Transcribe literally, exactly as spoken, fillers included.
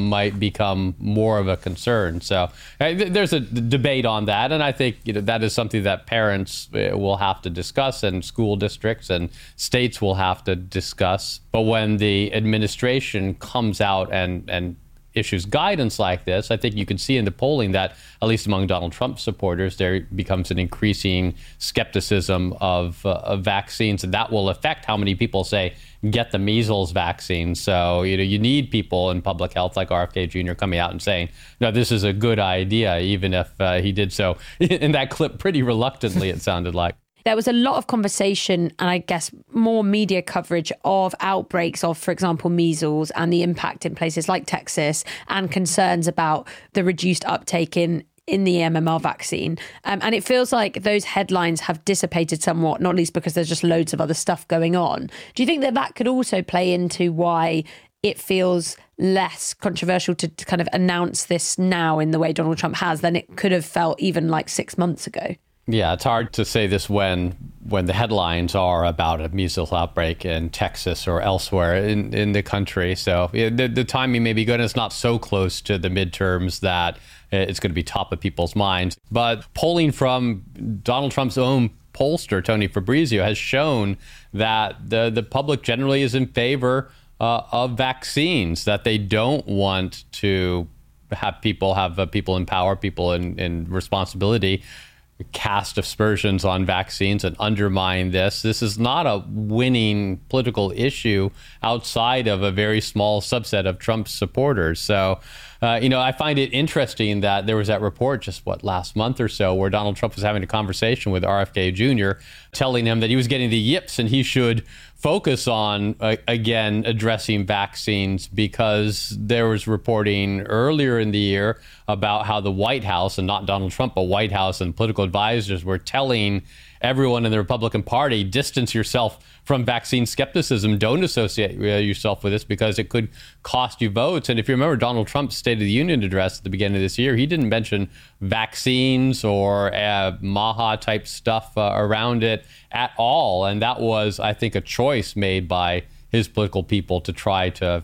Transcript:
might become more of a concern. So uh, th- there's a d- debate on that, and I think you know that is something that parents uh, will have to discuss, and school districts and states will have to discuss. But when the administration comes out and and issues guidance like this, I think you can see in the polling that, at least among Donald Trump supporters, there becomes an increasing skepticism of, uh, of vaccines, and that will affect how many people say get the measles vaccine. So, you know, you need people in public health like R F K Junior coming out and saying, no, this is a good idea, even if uh, he did so in that clip pretty reluctantly, it sounded like. There was a lot of conversation and I guess more media coverage of outbreaks of, for example, measles and the impact in places like Texas, and concerns about the reduced uptake in in the M M R vaccine. Um, and it feels like those headlines have dissipated somewhat, not least because there's just loads of other stuff going on. Do you think that that could also play into why it feels less controversial to, to kind of announce this now in the way Donald Trump has than it could have felt even like six months ago? Yeah, it's hard to say this when when the headlines are about a measles outbreak in Texas or elsewhere in, in the country. So yeah, the, the timing may be good. And it's not so close to the midterms that it's going to be top of people's minds. But polling from Donald Trump's own pollster, Tony Fabrizio, has shown that the, the public generally is in favor uh, of vaccines, that they don't want to have people have uh, people in power, people in, in responsibility, cast aspersions on vaccines and undermine this. This is not a winning political issue outside of a very small subset of Trump's supporters. So, uh, you know, I find it interesting that there was that report just, what, last month or so, where Donald Trump was having a conversation with R F K Junior, telling him that he was getting the yips and he should focus on, uh, again, addressing vaccines, because there was reporting earlier in the year about how the White House, and not Donald Trump, but White House and political advisors were telling everyone in the Republican Party, distance yourself from vaccine skepticism. Don't associate yourself with this because it could cost you votes. And if you remember Donald Trump's State of the Union address at the beginning of this year, he didn't mention vaccines or uh, MAHA type stuff uh, around it at all. And that was, I think, a choice made by his political people to try to